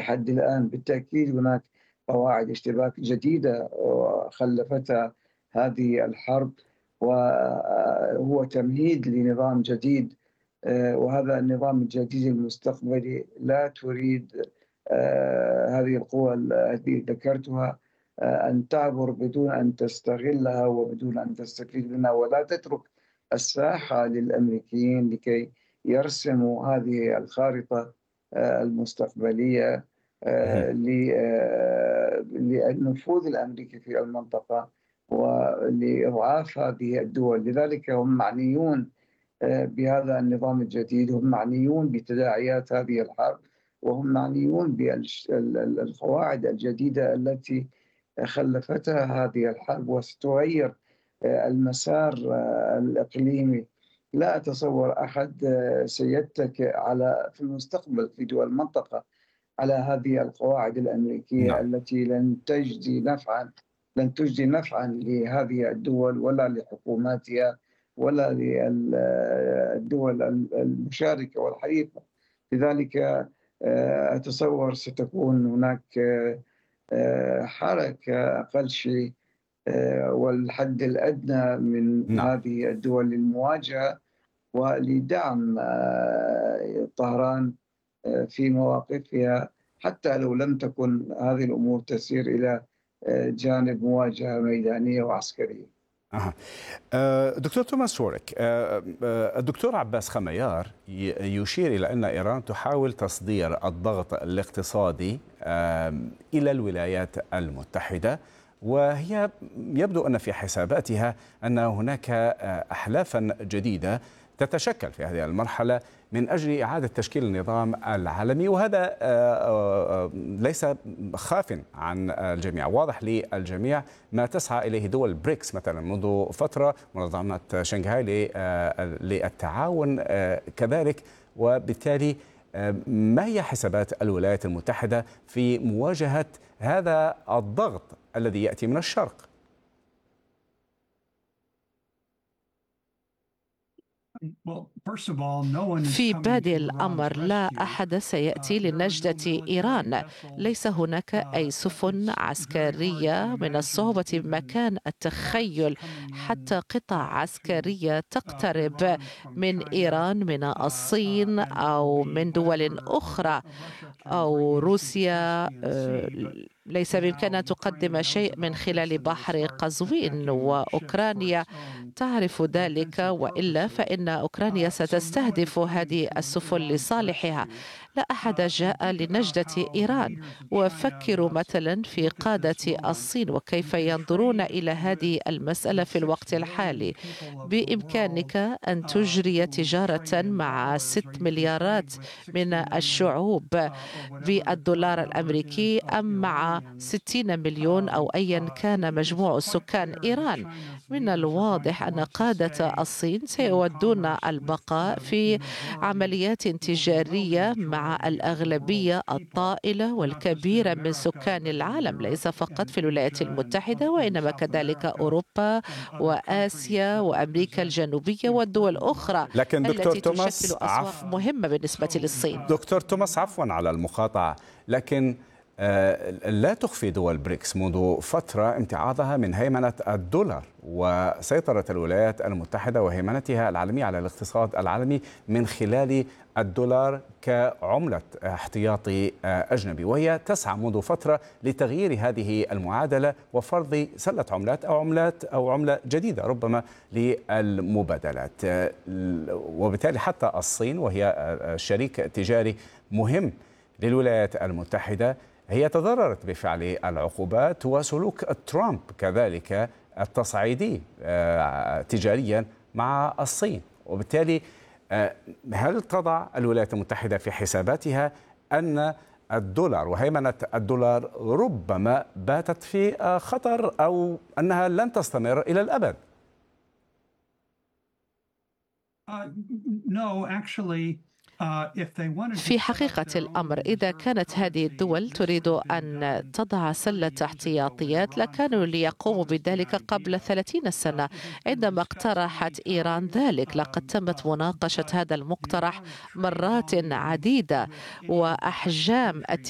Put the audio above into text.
لحد الآن. بالتأكيد هناك قواعد اشتباك جديدة خلفتها هذه الحرب، وهو تمهيد لنظام جديد. وهذا النظام الجديد المستقبلي لا تريد هذه القوى التي ذكرتها أن تعبر بدون أن تستغلها وبدون أن تستفيد منها، ولا تترك الساحة للأمريكيين لكي يرسموا هذه الخارطة المستقبلية مهم. للنفوذ الأمريكي في المنطقة ولإضعاف هذه الدول. لذلك هم معنيون بهذا النظام الجديد، هم معنيون بتداعيات هذه الحرب، وهم معنيون بالقواعد الجديدة التي خلفتها هذه الحرب وستغير المسار الإقليمي. لا أتصور أحد سيتكئ في المستقبل في دول المنطقة على هذه القواعد الأمريكية نعم. التي لن تجدي نفعًا لهذه الدول ولا لحكوماتها ولا للدول المشاركة والحليفة. لذلك أتصور ستكون هناك حركة أقل شيء والحد الأدنى من نعم. هذه الدول للمواجهة ولدعم طهران في مواقفها، حتى لو لم تكن هذه الأمور تسير إلى جانب مواجهة ميدانية وعسكرية. أها. دكتور توماس شورك، الدكتور عباس خميار يشير إلى أن إيران تحاول تصدير الضغط الاقتصادي إلى الولايات المتحدة، وهي يبدو أن في حساباتها أن هناك أحلافا جديدة تتشكل في هذه المرحلة من أجل إعادة تشكيل النظام العالمي، وهذا ليس خاف عن الجميع. واضح للجميع ما تسعى إليه دول بريكس مثلا منذ فترة، منظمة شنغهاي للتعاون كذلك. وبالتالي ما هي حسابات الولايات المتحدة في مواجهة هذا الضغط الذي يأتي من الشرق؟ في بادئ الأمر لا أحد سيأتي لنجدة إيران. ليس هناك أي سفن عسكرية. من الصعوبة بمكان التخيل حتى قطع عسكرية تقترب من إيران من الصين أو من دول أخرى أو روسيا. ليس بإمكانها أن تقدم شيء من خلال بحر قزوين، وأوكرانيا تعرف ذلك، وإلا فإن أوكرانيا ستستهدف هذه السفن لصالحها. لا أحد جاء لنجدة إيران. وفكروا مثلا في قادة الصين وكيف ينظرون إلى هذه المسألة في الوقت الحالي. بإمكانك أن تجري تجارة مع 6 مليارات من الشعوب بالدولار الأمريكي أم مع 60 مليون أو أيا كان مجموع سكان إيران. من الواضح أن قادة الصين سيودون البقاء في عمليات تجارية مع الأغلبية الطائلة والكبيرة من سكان العالم، ليس فقط في الولايات المتحدة وإنما كذلك أوروبا وآسيا وأمريكا الجنوبية والدول الأخرى لكن دكتور التي توماس تشكل أسواق مهمة بالنسبة للصين. دكتور توماس، عفوا على المقاطعة، لكن لا تخفي دول بريكس منذ فترة امتعاضها من هيمنة الدولار وسيطرة الولايات المتحدة وهيمنتها العالمية على الاقتصاد العالمي من خلال الدولار كعملة احتياطي أجنبي، وهي تسعى منذ فترة لتغيير هذه المعادلة وفرض سلة عملات أو عملة جديدة ربما للمبادلات. وبالتالي حتى الصين وهي شريك تجاري مهم للولايات المتحدة هي تضررت بفعل العقوبات وسلوك ترامب كذلك التصعيدي تجاريا مع الصين. وبالتالي هل تضع الولايات المتحدة في حساباتها أن الدولار وهيمنة الدولار ربما باتت في خطر أو أنها لن تستمر إلى الأبد؟ في حقيقة الأمر إذا كانت هذه الدول تريد أن تضع سلة احتياطيات لكانوا ليقوموا بذلك قبل 30 سنة عندما اقترحت إيران ذلك. لقد تمت مناقشة هذا المقترح مرات عديدة، وأحجام